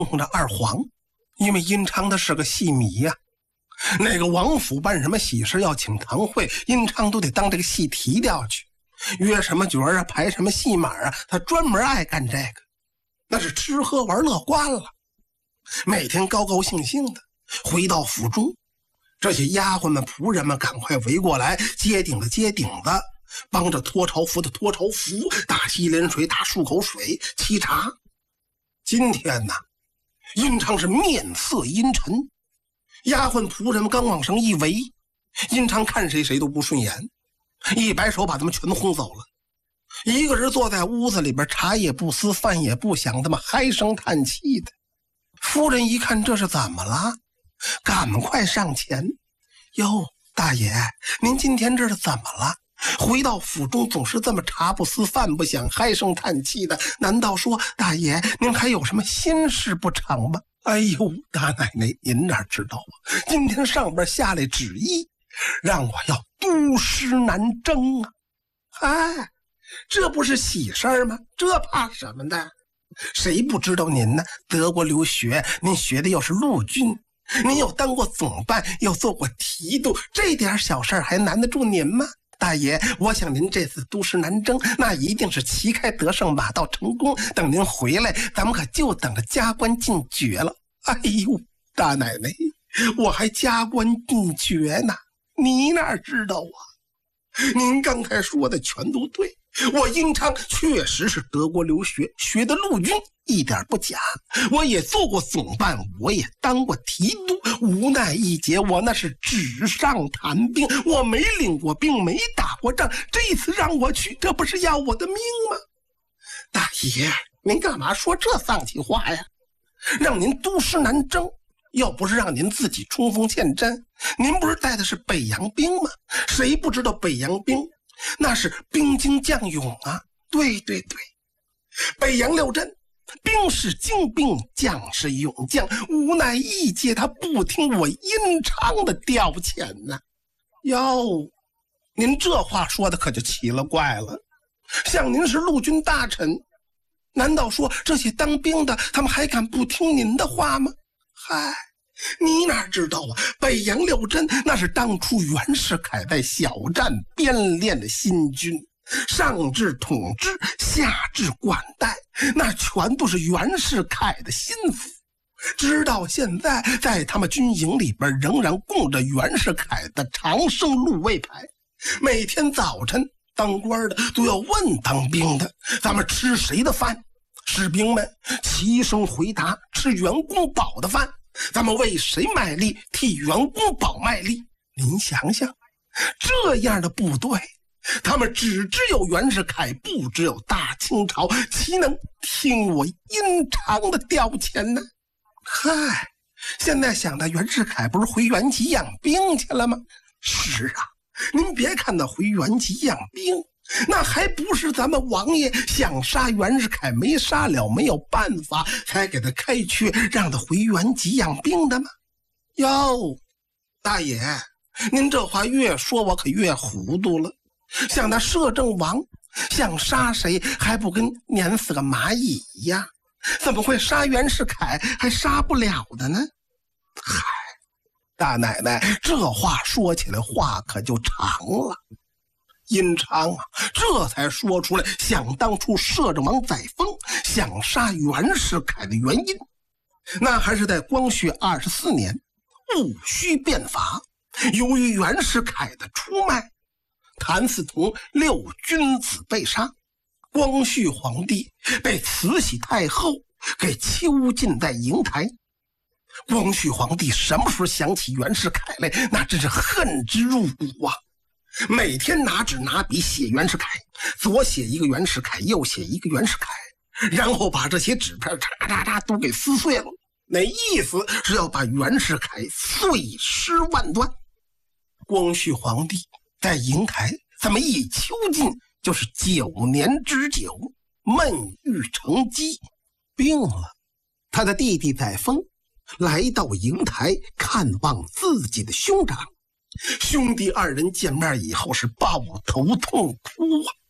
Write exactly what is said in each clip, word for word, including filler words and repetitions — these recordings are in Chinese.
着二黄，因为殷昌他是个戏迷呀、啊，那个王府办什么喜事要请堂会，殷昌都得当这个戏提调去，约什么角啊，排什么戏码啊，他专门爱干这个，那是吃喝玩乐惯了，每天高高兴兴的回到府中，这些丫鬟们仆人们赶快围过来，接顶的接顶的，帮着脱朝服的脱朝服，打洗脸水，打漱口水，沏茶。今天呢，殷昌是面色阴沉，丫鬟仆人们刚往上一围，殷昌看谁谁都不顺眼，一摆手把他们全轰走了。一个人坐在屋子里边，茶也不思，饭也不想，他们唉声叹气的。夫人一看这是怎么了，赶快上前，哟，大爷，您今天这是怎么了？回到府中总是这么茶不思饭不想，唉声叹气的，难道说大爷您还有什么心事不成吗？哎呦，大奶奶您哪知道啊，今天上边下来旨意，让我要督师南征啊！哎，这不是喜事儿吗？这怕什么的？谁不知道您呢？德国留学，您学的又是陆军，您又当过总办，又做过提督，这点小事还难得住您吗？大爷，我想您这次督师南征，那一定是旗开得胜，马到成功。等您回来，咱们可就等着加官进爵了。哎呦，大奶奶，我还加官进爵呢，你哪知道啊？您刚才说的全都对，我殷昌确实是德国留学，学的陆军，一点不假。我也做过总办，我也当过提督，无奈一劫，我那是纸上谈兵，我没领过兵，没打过仗，这一次让我去，这不是要我的命吗？大爷，您干嘛说这丧气话呀？让您督师南征，要不是让您自己冲锋陷阵，您不是带的是北洋兵吗？谁不知道北洋兵那是兵精将勇啊？对对对，北洋六镇兵是精兵，将是勇将，无奈一介他不听我殷昌的调遣呢、啊。哟，您这话说的可就奇了怪了，像您是陆军大臣，难道说这些当兵的他们还敢不听您的话吗？嗨，你哪知道啊，北洋六镇那是当初袁世凯在小站编练的新军，上至统治，下至管带，那全都是袁世凯的心腹。直到现在，在他们军营里边仍然供着袁世凯的长生禄位牌。每天早晨，当官的都要问当兵的，咱们吃谁的饭？士兵们齐声回答，吃袁公宝的饭。咱们为谁卖力？替袁公宝卖力。您想想，这样的部队，他们只知有袁世凯，不只有大清朝，岂能听我殷昌的调遣呢？嗨，现在想到袁世凯不是回原籍养兵去了吗？是啊，您别看他回原籍养兵，那还不是咱们王爷想杀袁世凯没杀了，没有办法才给他开缺，让他回原籍养兵的吗？哟，大爷，您这话越说我可越糊涂了。像那摄政王想杀谁还不跟碾死个蚂蚁一样，怎么会杀袁世凯还杀不了的呢？嗨，大奶奶，这话说起来话可就长了。殷昌啊，这才说出来想当初摄政王载沣想杀袁世凯的原因。那还是在光绪二十四年戊戌变法，由于袁世凯的出卖，谭嗣同六君子被杀，光绪皇帝被慈禧太后给囚禁在瀛台。光绪皇帝什么时候想起袁世凯来，那真是恨之入骨啊！每天拿纸拿笔写袁世凯，左写一个袁世凯，右写一个袁世凯，然后把这些纸片嚓嚓嚓都给撕碎了，那意思是要把袁世凯碎尸万段。光绪皇帝在瀛台这么一囚禁就是九年之久，闷郁成疾，病了。他的弟弟载沣来到瀛台看望自己的兄长，兄弟二人见面以后是抱头痛哭啊。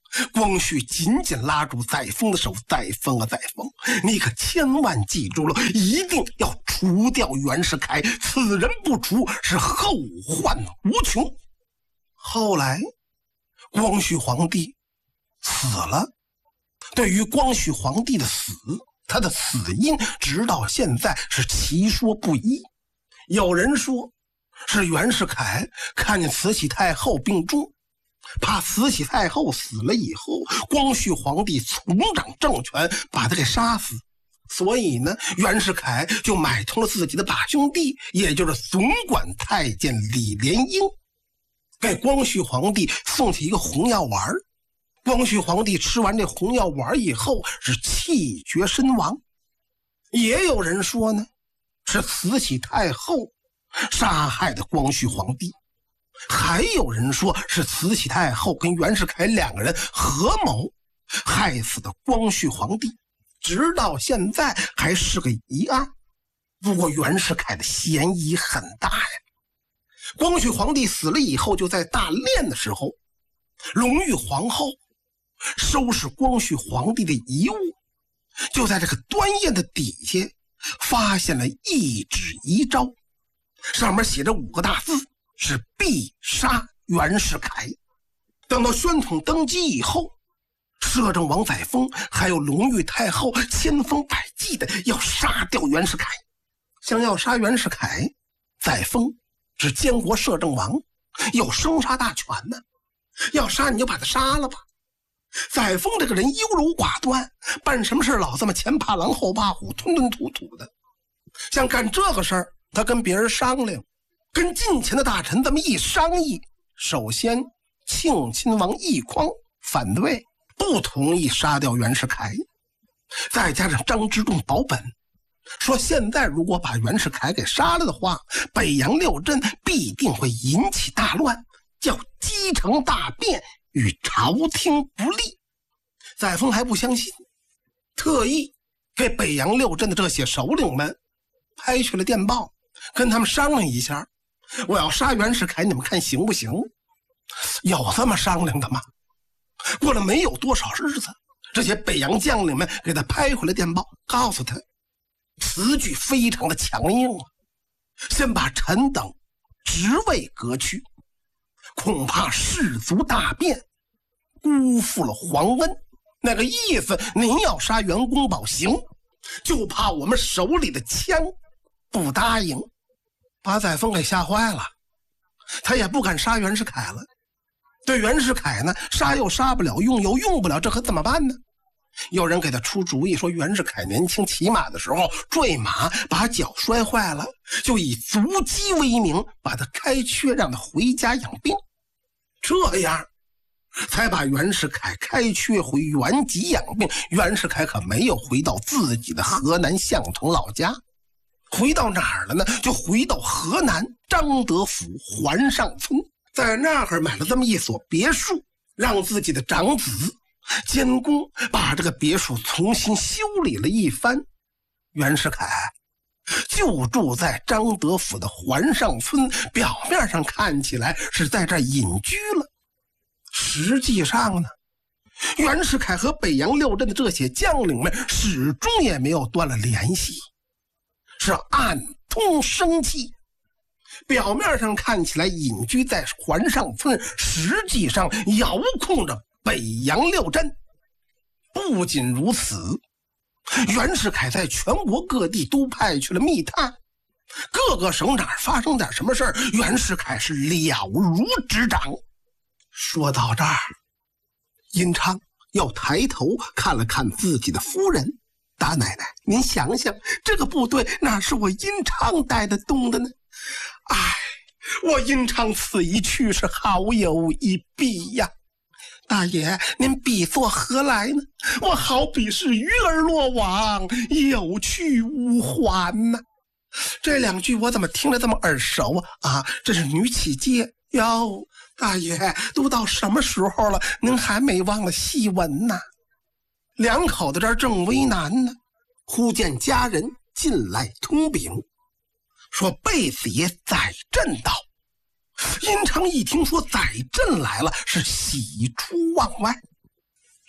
光绪紧紧拉住载沣的手，载沣啊载沣，你可千万记住了，一定要除掉袁世凯，此人不除是后患无穷。后来光绪皇帝死了，对于光绪皇帝的死，他的死因直到现在是奇说不一。有人说是袁世凯看见慈禧太后病重，怕慈禧太后死了以后，光绪皇帝重掌政权，把他给杀死，所以呢，袁世凯就买通了自己的把兄弟，也就是总管太监李莲英，给光绪皇帝送去一个红药丸。光绪皇帝吃完这红药丸以后是气绝身亡。也有人说呢，是慈禧太后杀害的光绪皇帝，还有人说是慈禧太后跟袁世凯两个人合谋害死的光绪皇帝，直到现在还是个疑案。不过袁世凯的嫌疑很大呀。光绪皇帝死了以后，就在大殓的时候，隆裕皇后收拾光绪皇帝的遗物，就在这个端砚的底下发现了一纸遗诏，上面写着五个大字，是必杀袁世凯。等到宣统登基以后，摄政王载沣还有隆裕太后千方百计的要杀掉袁世凯。想要杀袁世凯，载沣是监国摄政王，有生杀大权呢，要杀你就把他杀了吧。载沣这个人优柔寡断，办什么事老这么前怕狼后怕虎，吞吞吐吐的。想干这个事儿，他跟别人商量，跟近前的大臣这么一商议，首先庆亲王奕匡反对，不同意杀掉袁世凯，再加上张之洞保本，说现在如果把袁世凯给杀了的话，北洋六镇必定会引起大乱，叫积成大变，与朝廷不利。载沣还不相信，特意给北洋六镇的这些首领们拍去了电报，跟他们商量一下，我要杀袁世凯，你们看行不行？有这么商量的吗？过了没有多少日子，这些北洋将领们给他拍回来电报，告诉他词句非常的强硬啊，先把臣等职位革去，恐怕士卒大变，辜负了皇恩。那个意思，您要杀袁公宝行，就怕我们手里的枪不答应。把载沣给吓坏了，他也不敢杀袁世凯了。对袁世凯呢，杀又杀不了，用又用不了，这可怎么办呢？有人给他出主意，说袁世凯年轻骑马的时候坠马把脚摔坏了，就以足击为名把他开缺，让他回家养病，这样才把袁世凯开缺回原籍养病。袁世凯可没有回到自己的河南相同老家，回到哪儿了呢？就回到河南张德府环上村，在那儿买了这么一所别墅，让自己的长子监工把这个别墅重新修理了一番。袁世凯就住在张德府的环上村，表面上看起来是在这儿隐居了，实际上呢，袁世凯和北洋六镇的这些将领们始终也没有断了联系，是暗通生气。表面上看起来隐居在环上村，实际上遥控着北洋六镇。不仅如此，袁世凯在全国各地都派去了密探，各个省长发生点什么事儿，袁世凯是了如指掌。说到这儿，殷昌要抬头看了看自己的夫人，大奶奶，您想想，这个部队哪是我殷昌带得动的呢？唉，我殷昌此一去是好有一弊呀。大爷，您比作何来呢？我好比是鱼儿落网，有去无还呢。这两句我怎么听着这么耳熟啊？啊，这是女起介哟。大爷，都到什么时候了，您还没忘了细闻呢？两口子这儿正为难呢，忽见家人进来通禀，说贝子爷载震到。殷昌一听说载震来了，是喜出望外，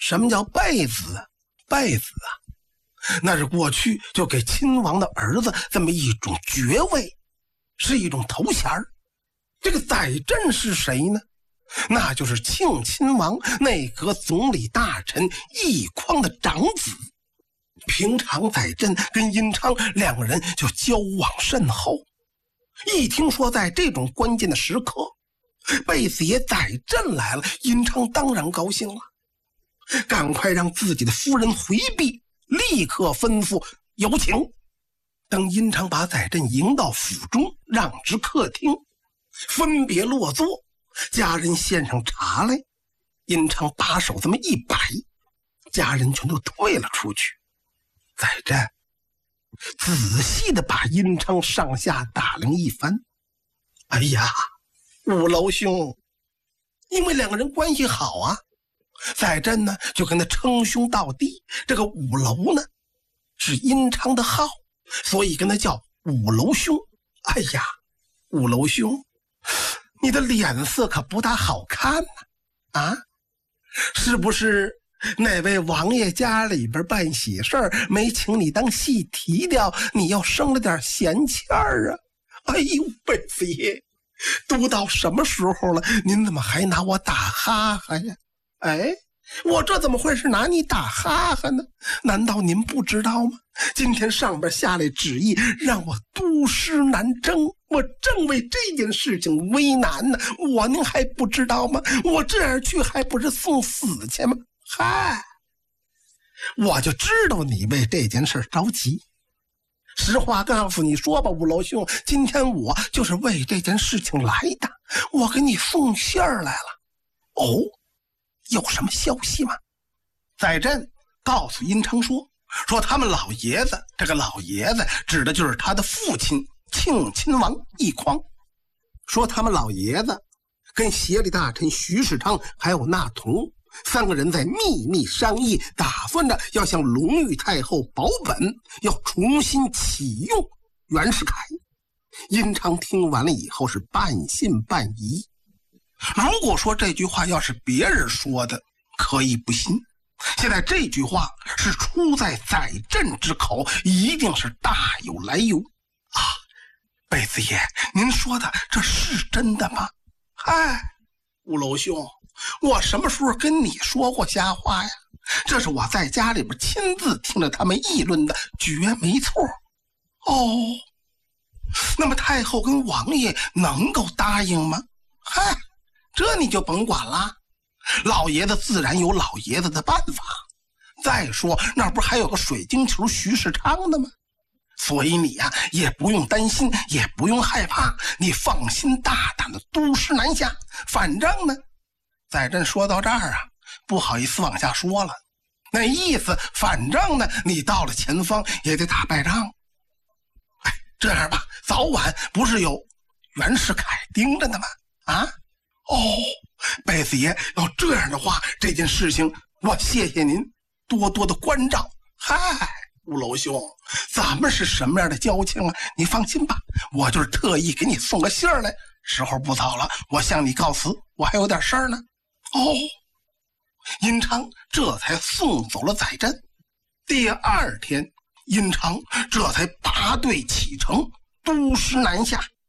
什么叫贝子？贝子啊，那是过去就给亲王的儿子这么一种爵位，是一种头衔。这个载振是谁呢？那就是庆亲王内阁总理大臣奕匡的长子。平常载振跟殷昌两个人就交往甚厚，一听说在这种关键的时刻贝子爷载振来了，殷昌当然高兴了，赶快让自己的夫人回避，立刻吩咐有请。等殷昌把载振迎到府中，让至客厅，分别落座，家人献上茶来，殷昌把手这么一摆，家人全都退了出去。载振仔细地把殷昌上下打量一番，哎呀，五楼兄，因为两个人关系好啊，载振呢就跟他称兄道弟。这个五楼呢是殷昌的号，所以跟他叫五楼兄。哎呀，五楼兄，你的脸色可不大好看呢、啊，啊，是不是那位王爷家里边办喜事儿没请你当戏提调，你又生了点闲气儿啊？哎呦，贝子爷，都到什么时候了，您怎么还拿我打哈哈呀？哎，我这怎么会是拿你打哈哈呢？难道您不知道吗？今天上边下来旨意，让我督师南征，我正为这件事情为难呢。我您还不知道吗？我这样去还不是送死去吗？嗨，我就知道你为这件事着急。实话告诉你说吧，五楼兄，今天我就是为这件事情来的，我给你送信儿来了。哦，有什么消息吗？载振告诉殷昌说，说他们老爷子，这个老爷子指的就是他的父亲庆亲王奕匡，说他们老爷子跟协理大臣徐世昌还有纳童三个人在秘密商议，打算着要向隆裕太后保本，要重新启用袁世凯。殷昌听完了以后是半信半疑。如果说这句话要是别人说的，可以不信，现在这句话是出在载振之口，一定是大有来由啊！贝子爷，您说的这是真的吗？嗨，五楼兄，我什么时候跟你说过瞎话呀？这是我在家里边亲自听着他们议论的，绝没错。哦，那么太后跟王爷能够答应吗？嗨，这你就甭管了，老爷子自然有老爷子的办法。再说那不还有个水晶球徐世昌的吗？所以你呀、啊、也不用担心，也不用害怕，你放心大胆的督师南下。反正呢，载振说到这儿啊，不好意思往下说了，那意思反正呢你到了前方也得打败仗。哎，这样吧，早晚不是有袁世凯盯着呢吗？啊，哦，贝子爷要这样的话，这件事情我谢谢您多多的关照。嗨，五楼兄，咱们是什么样的交情啊？你放心吧，我就是特意给你送个信儿来。时候不早了，我向你告辞，我还有点事儿呢。哦，殷昌这才送走了载振。第二天，殷昌这才拔队启程，督师南下。